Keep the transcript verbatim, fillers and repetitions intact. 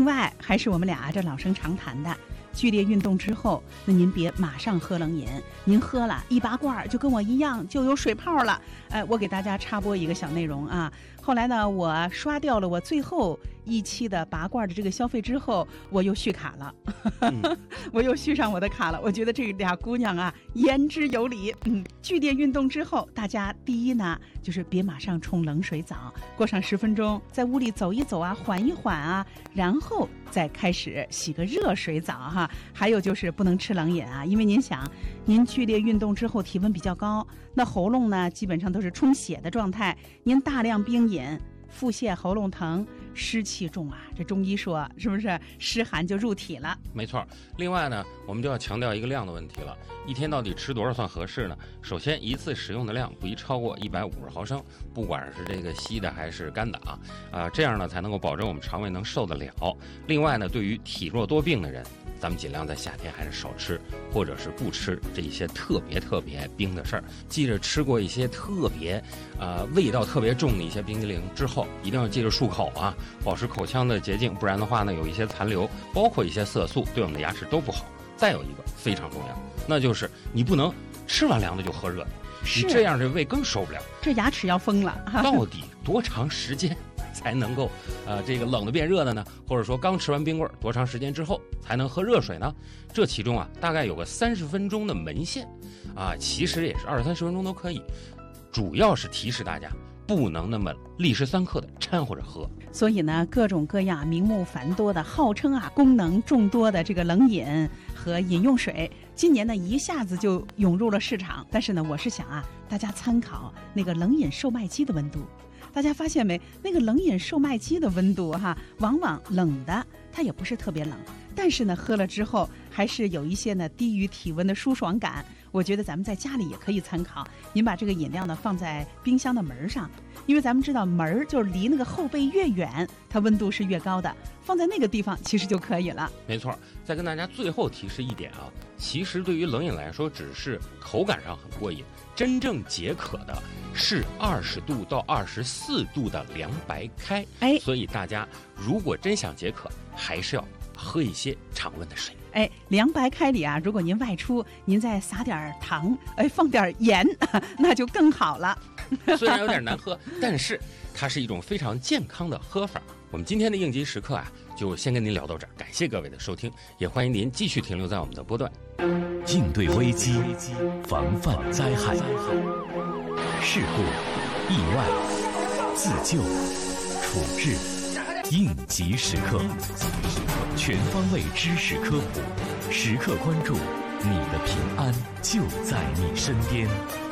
另外，还是我们俩这老生常谈的，剧烈运动之后，那您别马上喝冷饮，您喝了一拔罐就跟我一样就有水泡了。哎，我给大家插播一个小内容啊。后来呢，我刷掉了我最后一期的拔罐的这个消费之后，我又续卡了，嗯、我又续上我的卡了。我觉得这俩姑娘啊，言之有理。嗯，剧烈运动之后，大家第一呢，就是别马上冲冷水澡，过上十分钟，在屋里走一走啊，缓一缓啊，然后再开始洗个热水澡哈。还有就是不能吃冷饮啊，因为您想，您剧烈运动之后体温比较高，那喉咙呢基本上都是充血的状态，您大量冰饮，腹泻、喉咙疼、湿气重啊，这中医说是不是湿寒就入体了？ 没错。另外呢，我们就要强调一个量的问题了。一天到底吃多少算合适呢？首先，一次使用的量不宜超过一百五十毫升，不管是这个稀的还是干的啊，啊、呃，这样呢才能够保证我们肠胃能受得了。另外呢，对于体弱多病的人，咱们尽量在夏天还是少吃，或者是不吃这一些特别特别冰的事儿。记着吃过一些特别，呃，味道特别重的一些冰激凌之后，一定要记着漱口啊，保持口腔的洁净，不然的话呢，有一些残留，包括一些色素，对我们的牙齿都不好。再有一个非常重要，那就是你不能吃完凉的就喝热的，你这样这胃更受不了， 这牙齿要疯了。 到底多长时间才能够呃这个冷的变热的呢？或者说刚吃完冰棍多长时间之后才能喝热水呢？这其中啊大概有个三十分钟的门线啊，其实也是二三十分钟都可以，主要是提示大家不能那么立时三刻的掺和着喝。 所以呢，各种各样名目繁多的号称啊功能众多的这个冷饮和饮用水，今年呢一下子就涌入了市场。但是呢，我是想啊，大家参考那个冷饮售卖机的温度。大家发现没？那个冷饮售卖机的温度哈，往往冷的它也不是特别冷，但是呢，喝了之后还是有一些呢低于体温的舒爽感。我觉得咱们在家里也可以参考。您把这个饮料呢放在冰箱的门上，因为咱们知道门就是离那个后背越远，它温度是越高的，放在那个地方其实就可以了。 没错。再跟大家最后提示一点啊，其实对于冷饮来说，只是口感上很过瘾，真正解渴的是二十度到二十四度的凉白开。哎，所以大家如果真想解渴，还是要喝一些常温的水。 哎，凉白开里啊，如果您外出，您再撒点糖，哎，放点盐，那就更好了。 虽然有点难喝，但是它是一种非常健康的喝法。我们今天的应急时刻啊，就先跟您聊到这儿，感谢各位的收听，也欢迎您继续停留在我们的波段。 应对危机，防范灾害，事故、意外、自救、处置，应急时刻，全方位知识科普，时刻关注，你的平安就在你身边。